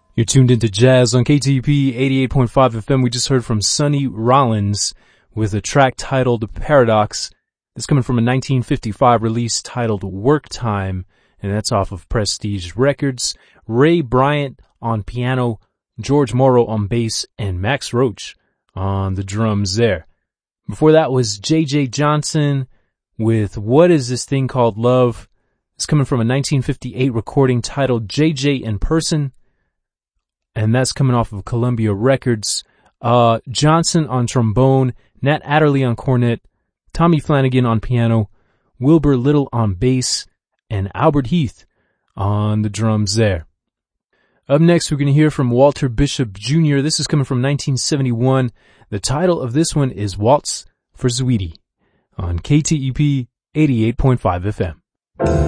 You're tuned into Jazz on KTP 88.5 FM. We just heard from Sonny Rollins with a track titled Paradox. It's coming from a 1955 release titled Work Time, and that's off of Prestige Records. Ray Bryant on piano, George Morrow on bass, and Max Roach on the drums there. Before that was J.J. Johnson with What Is This Thing Called Love? It's coming from a 1958 recording titled J.J. in Person, and that's coming off of Columbia Records. Johnson on trombone, Nat Adderley on cornet, Tommy Flanagan on piano, Wilbur Little on bass, and Albert Heath on the drums there. Up next, we're going to hear from Walter Bishop Jr. This is coming from 1971. The title of this one is Waltz for Sweetie on KTEP 88.5 FM.